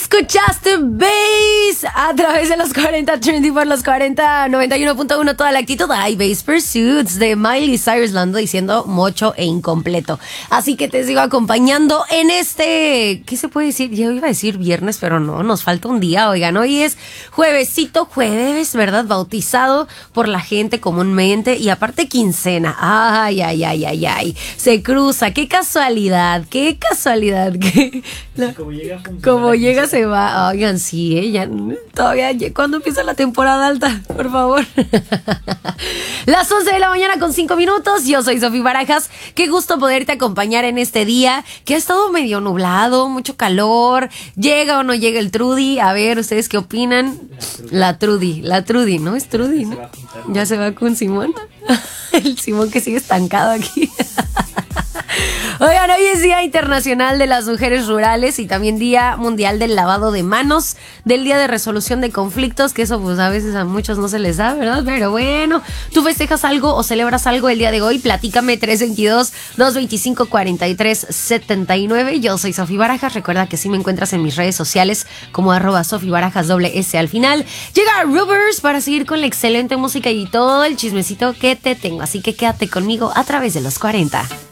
Escuchaste Bass a través de los 40 Trendy por los 40 91.1 toda la actitud. Ay, Bass Pursuits de Miley Cyrus, lo ando diciendo mocho e incompleto. Así que te sigo acompañando en este, ¿qué se puede decir? Yo iba a decir viernes, pero no, nos falta un día, oigan. Hoy es jueves, ¿verdad? Bautizado por la gente comúnmente y aparte quincena. Ay. Se cruza, qué casualidad. Como llega se va. Oigan, sí, ya todavía, ¿cuándo empieza la temporada alta? Por favor. Las 11 de la mañana con 5 minutos. Yo soy Sofi Barajas. Qué gusto poderte acompañar en este día que ha estado medio nublado, mucho calor. ¿Llega o no llega el Trudy? A ver, ¿ustedes qué opinan? La Trudy, ¿no? Es Trudy, ¿no? Ya se va con Simón. El Simón que sigue estancado aquí. Oigan, hoy es Día Internacional de las Mujeres Rurales y también Día Mundial del Lavado de Manos, del Día de Resolución de Conflictos, que eso pues a veces a muchos no se les da, ¿verdad? Pero bueno, ¿tú festejas algo o celebras algo el día de hoy? Platícame 322-225-4379. Yo soy Sofi Barajas. Recuerda que sí me encuentras en mis redes sociales como @SofiBarajas @S al final. Llega Rubers para seguir con la excelente música y todo el chismecito que te tengo. Así que quédate conmigo a través de los 40.